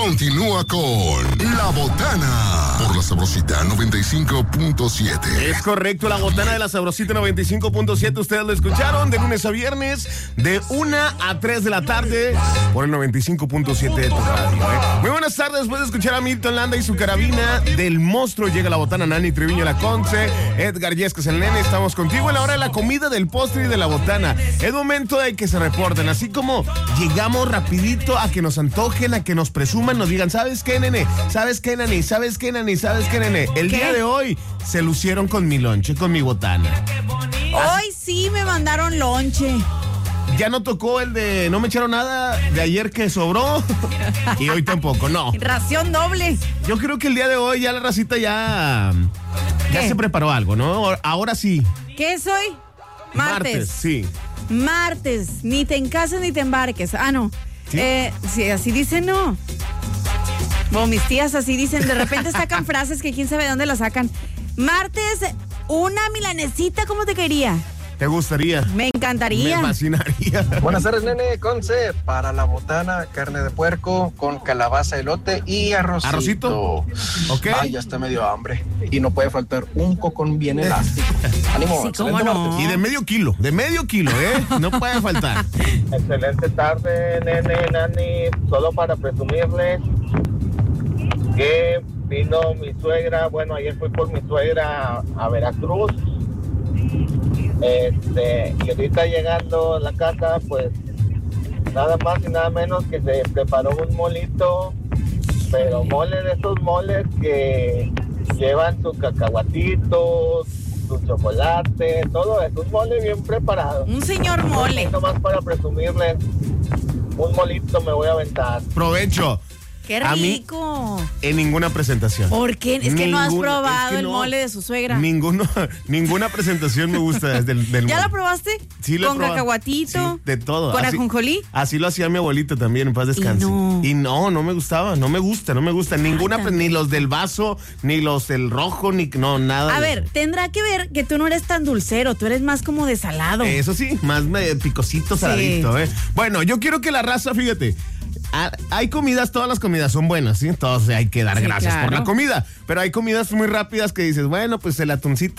continúa con La Botana por La Sabrosita 95.7. Es correcto, La Botana de La Sabrosita 95.7. Ustedes lo escucharon de lunes a viernes, de 1 a 3 de la tarde, por el 95.7 de tu radio. Muy buenas tardes, después de escuchar a Milton Landa y su carabina del monstruo, llega La Botana, Nani Triviño, La Conce, Edgar Yescas, el nene. Estamos contigo en la hora de la comida, del postre y de La Botana. Es momento de que se reporten, así como llegamos rapidito a que nos antojen, a que nos presuman, nos digan, ¿sabes qué, nene? ¿Sabes qué, nani? ¿Sabes qué, nani? ¿Sabes qué, nene? El día de hoy se lucieron con mi lonche, con mi botana. Hoy sí me mandaron lonche. Ya no tocó el de no me echaron nada de ayer que sobró y hoy tampoco, no. Ración doble. Yo creo que el día de hoy ya la racita ya se preparó algo, ¿no? Ahora sí. ¿Qué es hoy? Martes. Sí. Martes. Ni te encases ni te embarques. Ah, no. ¿Sí? Sí, así dicen, no. Bueno, mis tías así dicen. De repente sacan frases que quién sabe de dónde las sacan. Martes, una milanesita, ¿cómo te quería? ¿Te gustaría? Me encantaría. Me fascinaría. Buenas tardes, nene. Conce, para la botana, carne de puerco con calabaza, elote y arrocito. ¿Arrocito? Ok. Ay, ya está medio hambre. Y no puede faltar un cocón bien elástico. Ánimo, Sí, cómo excelente no. martes. Y de medio kilo, ¿eh? No puede faltar. Excelente tarde, nene, nani. Solo para presumirles que vino mi suegra. Bueno, ayer fui por mi suegra a Veracruz. Y ahorita llegando a la casa, pues nada más y nada menos que se preparó un molito, pero mole de esos moles que llevan sus cacahuatitos, su chocolate, todo eso, un mole bien preparado. Un señor mole. Nomás para presumirles, un molito me voy a aventar. Provecho. Qué A mí, rico. en ninguna presentación. ¿Por qué? Es que no has Ninguna, probado es que el no. mole de su suegra. Ninguna presentación me gusta desde el ¿Ya mole. la probaste? Sí, lo he ¿Con probado. cacahuatito? Sí, de todo. ¿Con Así- ajonjolí? Así lo hacía mi abuelita también, en paz descanse. Y no me gustaba, no me gusta. Ninguna, también. ni los del vaso, ni los del rojo, no, nada. A de ver, tendrá que ver que tú no eres tan dulcero, tú eres más como de salado. eso sí, más picosito, saladito, ¿eh? Bueno, yo quiero que la raza, fíjate, hay comidas, todas las comidas son buenas, ¿sí? Entonces hay que dar Sí, gracias por claro. la comida, pero hay comidas muy rápidas que dices, bueno, pues el atuncito